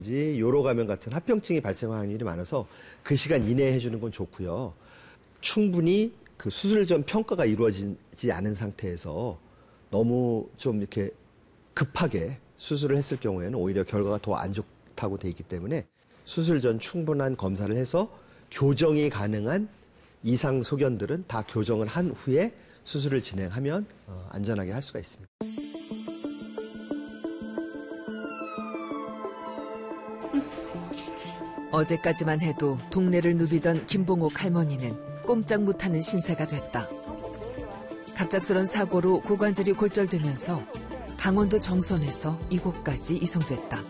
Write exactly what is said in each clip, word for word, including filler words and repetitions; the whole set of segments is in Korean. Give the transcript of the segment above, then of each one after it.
요로감염 같은 합병증이 발생할 확률이 많아서 그 시간 이내에 해주는 건 좋고요. 충분히 그 수술 전 평가가 이루어지지 않은 상태에서 너무 좀 이렇게 급하게 수술을 했을 경우에는 오히려 결과가 더 안 좋다고 돼 있기 때문에 수술 전 충분한 검사를 해서 교정이 가능한 이상 소견들은 다 교정을 한 후에 수술을 진행하면 안전하게 할 수가 있습니다. 어제까지만 해도 동네를 누비던 김봉옥 할머니는 꼼짝 못하는 신세가 됐다. 갑작스런 사고로 고관절이 골절되면서 강원도 정선에서 이곳까지 이송됐다.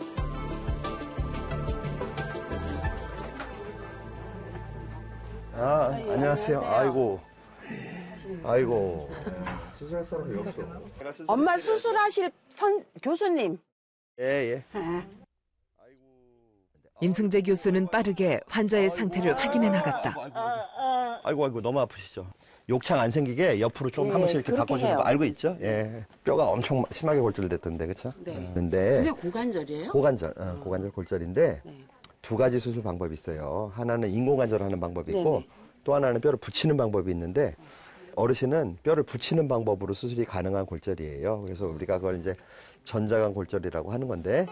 아, 안녕하세요. 아이고. 아이고. 수술할 사람이 없어. 엄마 수술하실 선 교수님. 예, 예. 임승재 교수는 빠르게 환자의 상태를 확인해 나갔다. 아이고, 아이고, 너무 아프시죠? 욕창 안 생기게 옆으로 좀 네, 한 번씩 이렇게 바꿔주는 해요. 거 알고 있죠? 예. 뼈가 엄청 심하게 골절됐던데, 그렇죠? 네. 근데 그게 고관절이에요? 고관절, 어, 고관절 골절인데 네. 두 가지 수술 방법이 있어요. 하나는 인공관절 하는 방법이 있고 네네. 또 하나는 뼈를 붙이는 방법이 있는데 어르신은 뼈를 붙이는 방법으로 수술이 가능한 골절이에요. 그래서 우리가 그걸 이제 전자간 골절이라고 하는 건데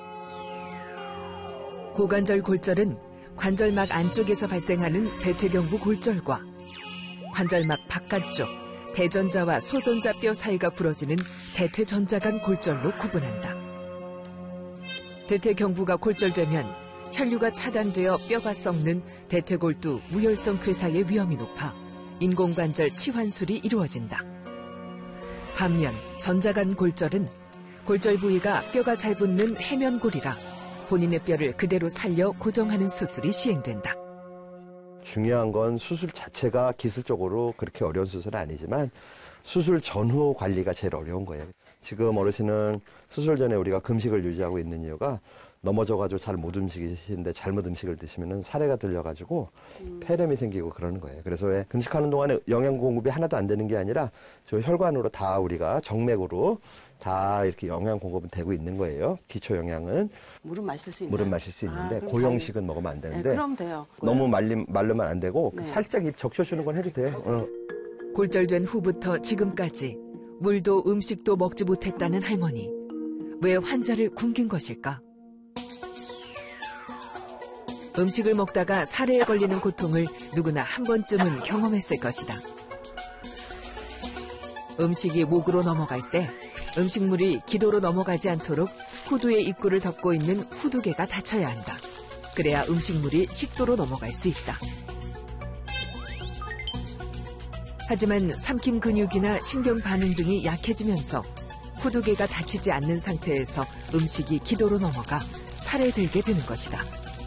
고관절 골절은 관절막 안쪽에서 발생하는 대퇴경부 골절과 관절막 바깥쪽 대전자와 소전자 뼈 사이가 부러지는 대퇴전자간 골절로 구분한다. 대퇴경부가 골절되면 혈류가 차단되어 뼈가 썩는 대퇴골두 무혈성 괴사의 위험이 높아 인공관절 치환술이 이루어진다. 반면 전자간 골절은 골절 부위가 뼈가 잘 붙는 해면골이라 본인의 뼈를 그대로 살려 고정하는 수술이 시행된다. 중요한 건 수술 자체가 기술적으로 그렇게 어려운 수술은 아니지만 수술 전후 관리가 제일 어려운 거예요. 지금 어르신은 수술 전에 우리가 금식을 유지하고 있는 이유가 넘어져가지고 잘 못 움직이시는데 잘못 음식을 드시면은 사례가 들려가지고 음. 폐렴이 생기고 그러는 거예요. 그래서 왜 금식하는 동안에 영양 공급이 하나도 안 되는 게 아니라 저 혈관으로 다 우리가 정맥으로 다 이렇게 영양 공급은 되고 있는 거예요. 기초 영양은 물은 마실 수 있나요? 물은 마실 수 있는데 아, 고형식은 먹으면 안 되는데 네, 그럼 돼요. 너무 말림 말르면 안 되고 네. 살짝 입 적셔주는 건 해도 돼요. 어. 골절된 후부터 지금까지 물도 음식도 먹지 못했다는 할머니. 왜 환자를 굶긴 것일까? 음식을 먹다가 살해에 걸리는 고통을 누구나 한 번쯤은 경험했을 것이다. 음식이 목으로 넘어갈 때 음식물이 기도로 넘어가지 않도록 후두의 입구를 덮고 있는 후두개가 닫혀야 한다. 그래야 음식물이 식도로 넘어갈 수 있다. 하지만 삼킴 근육이나 신경 반응 등이 약해지면서 후두개가 닫히지 않는 상태에서 음식이 기도로 넘어가 살에 들게 되는 것이다.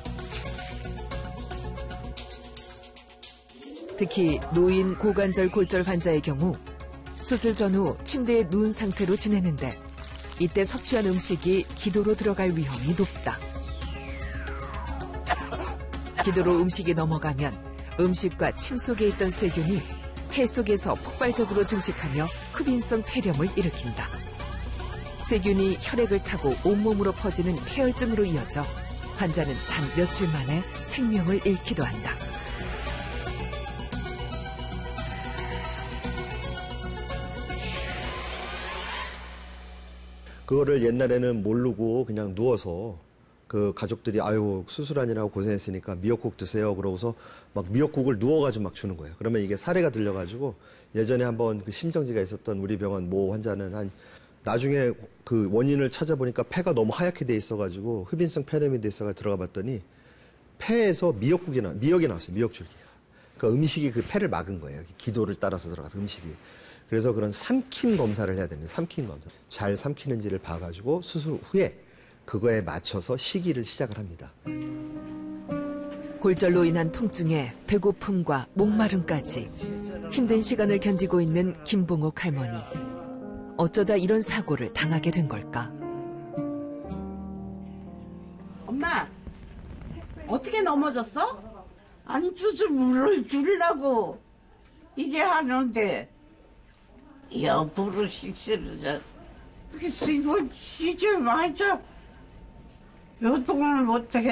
특히 노인 고관절 골절 환자의 경우 수술 전후 침대에 누운 상태로 지내는데 이때 섭취한 음식이 기도로 들어갈 위험이 높다. 기도로 음식이 넘어가면 음식과 침 속에 있던 세균이 폐 속에서 폭발적으로 증식하며 흡인성 폐렴을 일으킨다. 세균이 혈액을 타고 온몸으로 퍼지는 폐혈증으로 이어져 환자는 단 며칠 만에 생명을 잃기도 한다. 그거를 옛날에는 모르고 그냥 누워서 그 가족들이 아유 수술하느라고 고생했으니까 미역국 드세요 그러고서 막 미역국을 누워가지고 막 주는 거예요. 그러면 이게 사례가 들려가지고 예전에 한번 그 심정지가 있었던 우리 병원 모 환자는 한 나중에 그 원인을 찾아보니까 폐가 너무 하얗게 돼 있어가지고 흡인성 폐렴이 돼 있어가 들어가 봤더니 폐에서 미역국이 나 미역이 나왔어요. 미역줄기가. 그러니까 음식이 그 폐를 막은 거예요. 기도를 따라서 들어가서 음식이. 그래서 그런 삼킴 검사를 해야 됩니다. 삼킴 검사. 잘 삼키는지를 봐가지고 수술 후에 그거에 맞춰서 시기를 시작을 합니다. 골절로 인한 통증에 배고픔과 목마름까지 힘든 시간을 견디고 있는 김봉옥 할머니. 어쩌다 이런 사고를 당하게 된 걸까? 엄마, 어떻게 넘어졌어? 앉아서 물을 주려고 이래 하는데 옆으로 씩씩을 그래서 이거 진짜 맞아 요동을 못해.